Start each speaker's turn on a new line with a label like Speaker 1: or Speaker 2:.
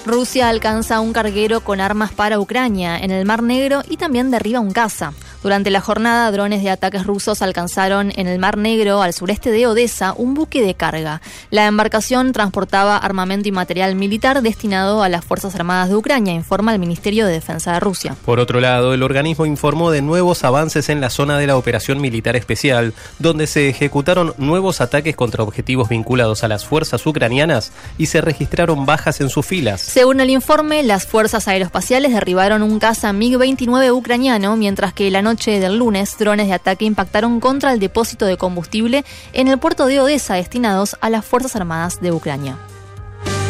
Speaker 1: Rusia alcanza un carguero con armas para Ucrania en el Mar Negro y también derriba un caza. Durante la jornada, drones de ataques rusos alcanzaron en el Mar Negro, al sureste de Odessa, un buque de carga. La embarcación transportaba armamento y material militar destinado a las Fuerzas Armadas de Ucrania, informa el Ministerio de Defensa de Rusia.
Speaker 2: Por otro lado, el organismo informó de nuevos avances en la zona de la operación militar especial, donde se ejecutaron nuevos ataques contra objetivos vinculados a las fuerzas ucranianas y se registraron bajas en sus filas.
Speaker 1: Según el informe, las fuerzas aeroespaciales derribaron un caza MiG-29 ucraniano, mientras que la noche del lunes, drones de ataque impactaron contra el depósito de combustible en el puerto de Odessa destinados a las Fuerzas Armadas de Ucrania.